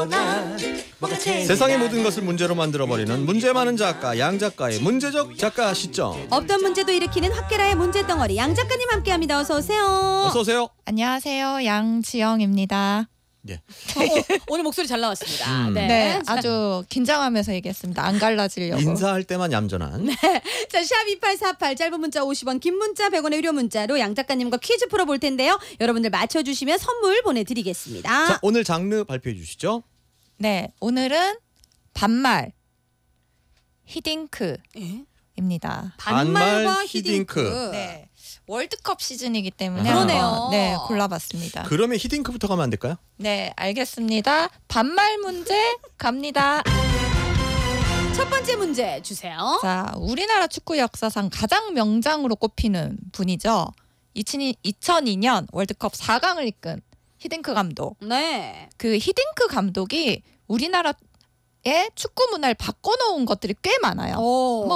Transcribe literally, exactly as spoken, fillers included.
세상의 모든 것을 문제로 만들어버리는 문제 많은 작가 양 작가의 문제적 작가 시점. 없던 문제도 일으키는 확계라의 문제덩어리 양 작가님 함께합니다. 어서 오세요. 어서 오세요. 안녕하세요. 양지영입니다. 예. 어, 오늘 목소리 잘 나왔습니다. 음. 네. 네, 아주 긴장하면서 얘기했습니다. 안 갈라지려고. 인사할 때만 얌전한. 자, 샵 이팔사팔 짧은 문자 오십 원, 긴 문자 백 원의 유료 문자로 양 작가님과 퀴즈 풀어볼 텐데요. 여러분들 맞춰주시면 선물 보내드리겠습니다. 자, 오늘 장르 발표해 주시죠. 네, 오늘은 반말 히딩크입니다. 예? 반말과 반말 히딩크. 히딩크. 네, 월드컵 시즌이기 때문에 아. 그러네요. 한번, 네, 골라봤습니다. 그러면 히딩크부터 가면 안 될까요? 네, 알겠습니다. 반말 문제 갑니다. 첫 번째 문제 주세요. 자, 우리나라 축구 역사상 가장 명장으로 꼽히는 분이죠. 이천이 년 월드컵 사 강을 이끈 히딩크 감독. 네. 그 히딩크 감독이 우리나라의 축구 문화를 바꿔놓은 것들이 꽤 많아요. 오.